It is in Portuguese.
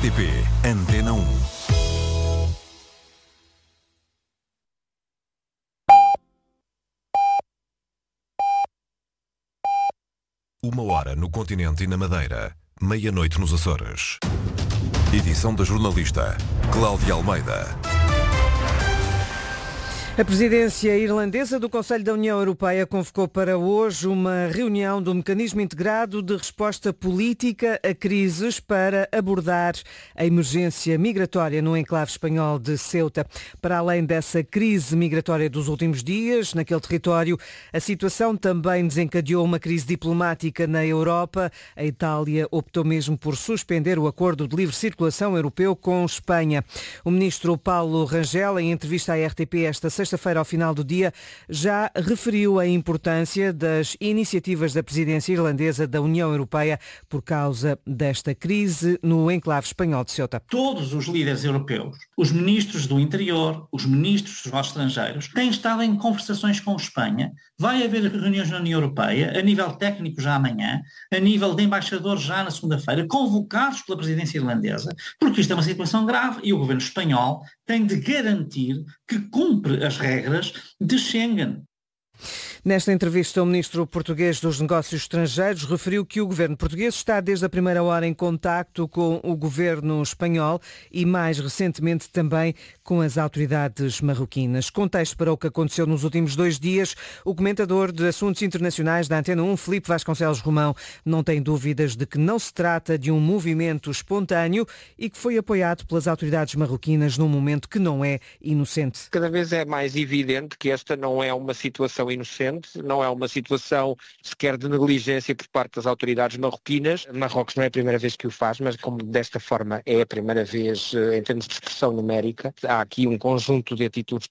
RTP Antena 1. Uma hora no continente e na Madeira, meia-noite nos Açores. Edição da jornalista Cláudia Almeida. A presidência irlandesa do Conselho da União Europeia convocou para hoje uma reunião do Mecanismo Integrado de Resposta Política a Crises para abordar a emergência migratória no enclave espanhol de Ceuta. Para além dessa crise migratória dos últimos dias, naquele território, a situação também desencadeou uma crise diplomática na Europa. A Itália optou mesmo por suspender o acordo de livre circulação europeu com Espanha. O ministro Paulo Rangel, em entrevista à RTP esta sexta-feira, ao final do dia, já referiu a importância das iniciativas da presidência irlandesa da União Europeia por causa desta crise no enclave espanhol de Ceuta. Todos os líderes europeus, os ministros do interior, os ministros dos negócios estrangeiros, têm estado em conversações com Espanha. Vai haver reuniões na União Europeia, a nível técnico já amanhã, a nível de embaixadores já na segunda-feira, convocados pela presidência irlandesa, porque isto é uma situação grave e o governo espanhol tem de garantir que cumpre as regras de Schengen. Nesta entrevista, o ministro português dos Negócios Estrangeiros referiu que o governo português está desde a primeira hora em contacto com o governo espanhol e, mais recentemente, também com as autoridades marroquinas. Contexto para o que aconteceu nos últimos 2 dias, o comentador de assuntos internacionais da Antena 1, Filipe Vasconcelos Romão, não tem dúvidas de que não se trata de um movimento espontâneo e que foi apoiado pelas autoridades marroquinas num momento que não é inocente. Cada vez é mais evidente que esta não é uma situação inocente, não é uma situação sequer de negligência por parte das autoridades marroquinas. Marrocos não é a primeira vez que o faz, mas como desta forma é a primeira vez em termos de expressão numérica, há aqui um conjunto de atitudes